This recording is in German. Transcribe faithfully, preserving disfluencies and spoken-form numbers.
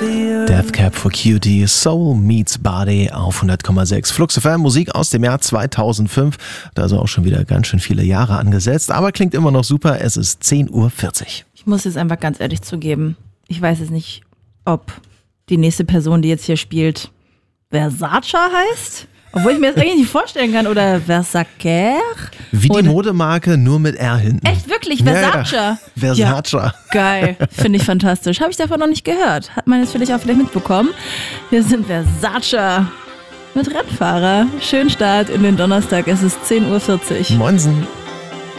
Death Cab for Cutie, Soul Meets Body auf hundert Komma sechs. Flux F M, Musik aus dem Jahr zweitausendfünf. Da ist auch schon wieder ganz schön viele Jahre angesetzt, aber klingt immer noch super. Es ist zehn Uhr vierzig. Ich muss jetzt einfach ganz ehrlich zugeben, ich weiß jetzt nicht, ob die nächste Person, die jetzt hier spielt, Versace heißt. Obwohl ich mir das eigentlich nicht vorstellen kann. Oder Versace. Wie die Oder Modemarke, nur mit R hinten. Echt, wirklich? Versace? Ja, ja. Versace. Ja, geil. Finde ich fantastisch. Habe ich davon noch nicht gehört. Hat man jetzt vielleicht auch vielleicht mitbekommen. Wir sind Versace mit Rennfahrer. Schönen Start in den Donnerstag. Es ist zehn Uhr vierzig. Moinsen.